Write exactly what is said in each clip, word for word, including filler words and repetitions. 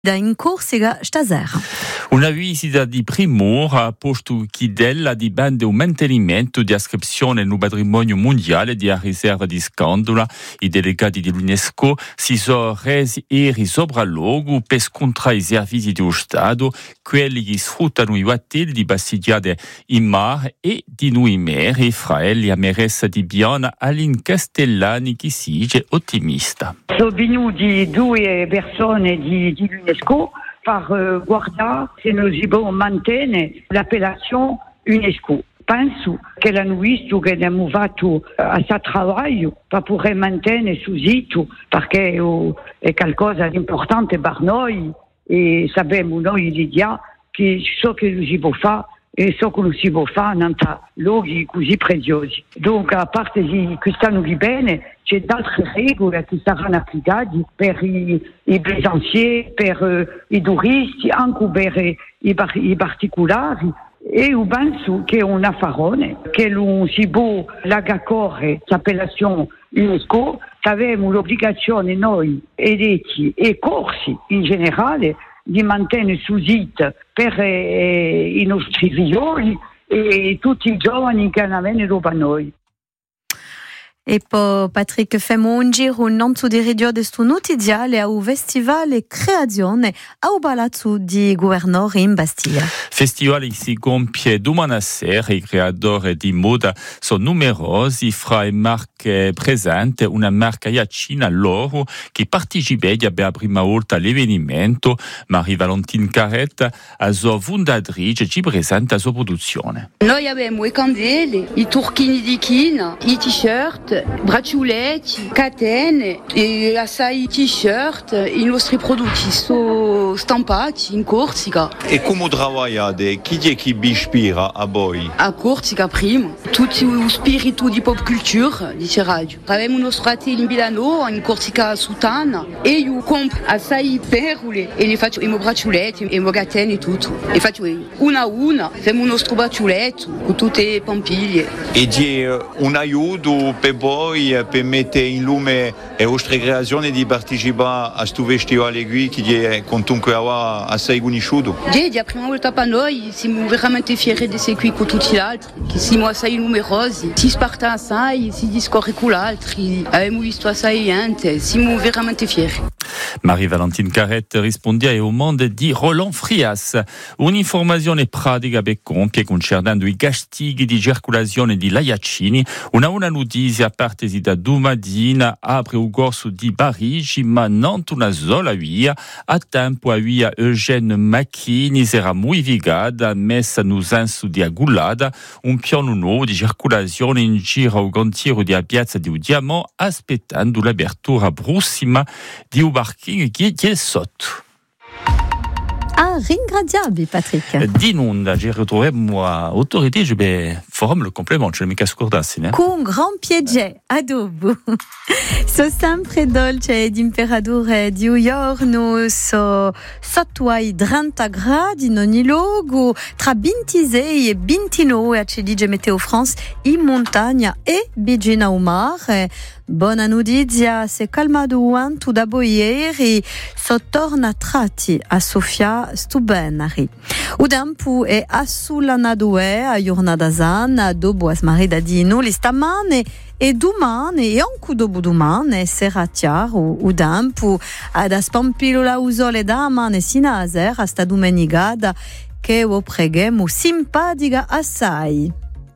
da in Corsica Staser. Una visita di prim'ora a posto Chidella di bande un mantenimento di ascrizione nel patrimonio mondiale di riserva di Scandola. I delegati dell'UNESCO si sono resi ieri sopralluogo per scontrare i servizi dello Stato, quelli che sfruttano i vattelli di bastigiate in mare e di noi meri, fra elli a Meressa di Biana, Aline Castellani, che si dice ottimista. Sono venuti due persone di, di l'UNESCO per uh, guardare se noi dobbiamo mantenere l'appellation UNESCO. Penso che l'hanno visto che abbiamo fatto a suo lavoro per poter mantenere sul sito perché uh, è qualcosa di importante per noi e sappiamo noi di dire che ciò che si può fare e ciò che non si può fare in luoghi così preziosi. Dunque, a parte di quest'anno di bene, c'è altre regole che saranno applicate per i, i plaisancieri, per uh, i turisti, anche per i, i particolari. E io penso che è un affarone, che non si può l'accordo l'appellation UNESCO, abbiamo l'obbligazione noi, eletti e corsi in generale, di mantenere sul sito per eh, i nostri figlioli e tutti i giovani che vengono da noi. E poi Patrick femo un giro innanzi di radio di stu notiziale au Festivale Creazione au Palazzo di Governore in Bastiglia. Festival si compie domani sera, i creatori di moda sono numerosi, fra le marche presenti una marca Iacina loro che partecipa per la prima volta all'avvenimento. Marie-Valentine Carretta, a sua fondatrice, ci presenta la sua produzione. Noi abbiamo i candele, i turchini di china, i t-shirt, braccialetti, catene e assai t-shirt. I nostri prodotti sono stampati in Corsica. E come lavorate? Chi è che vi ispira a voi? A Corsica prima, tutti lo spirito di pop culture, dice radio. Abbiamo i nostri fratelli in Milano, in Corsica Sutana, e io compro assai perle e ne faccio i miei braccialetti e i miei catene e tutto. E faccio una a una, facciamo il nostro braccialetto con tutte le pampiglie. E c'è un aiuto per voi per mettere in lume le vostre creazioni di partecipare a questo festival qui che è comunque assai conosciuto? Già, la prima volta per noi siamo veramente fieri di essere qui con tutti gli altri, che siamo assai numerosi, si sparta assai, si discorre con gli altri, abbiamo visto assai gente, siamo veramente fieri. Marie-Valentine Carrette risponde al mondo di Roland Frias. Un'informazione pratica per compie concernendo i castighi di circolazione di Laiacini. Una una notizia a parte da domattina apre il corso di Parigi, ma non una sola via. A tempo a via Eugène Macchini sarà modificata, messa no senso di agullata. Un piano nuovo di circolazione in giro al cantiere di Piazza di Diamant, aspettando l'apertura prossima di un parking che è sotto. Ah, ringraziabile, Patrick. Di non, ci ritroviamo a autorité, je vais farmi le complément, ce ne mica scordassi, né? Con gran piede, adobo. So sempre dolce ed imperatore di giorno, so sotto ai trenta gradi in ogni luogo, tra ventisei e ventinove, ci dice Meteo France, in montagna e vicino al mare. Buona notizia, si è calmato quanto da ieri, so torna tratti a Sofia Stubenari. O tempo è assolanato a giornata sana, dopo as marida di nulli stamane e domani e anche dopo domani sarà chiaro o tempo ad aspampilo la usole da mane sinaser a sta domenicada che o preghiamo simpatica assai.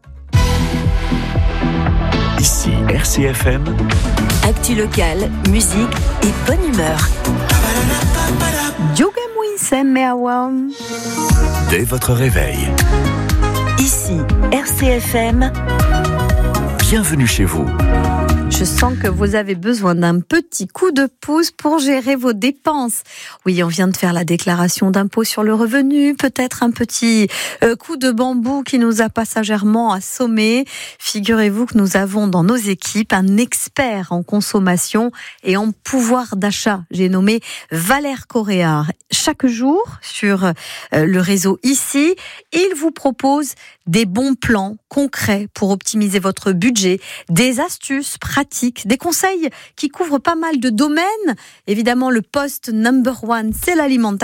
Ici R C F M. Actu locale, musique et bonne humeur. Giochiamo insieme a uomo. Dès votre réveil. Ici R C F M. Bienvenue chez vous. Je sens que vous avez besoin d'un petit coup de pouce pour gérer vos dépenses. Oui, on vient de faire la déclaration d'impôt sur le revenu, peut-être un petit euh, coup de bambou qui nous a passagèrement assommés. Figurez-vous que nous avons dans nos équipes un expert en consommation et en pouvoir d'achat. J'ai nommé Valère Coréard. Chaque jour, sur euh, le réseau ici, il vous propose des bons plans concrets pour optimiser votre budget, des astuces pratiques pratiques, des conseils qui couvrent pas mal de domaines. Évidemment, le poste number one, c'est l'alimentation.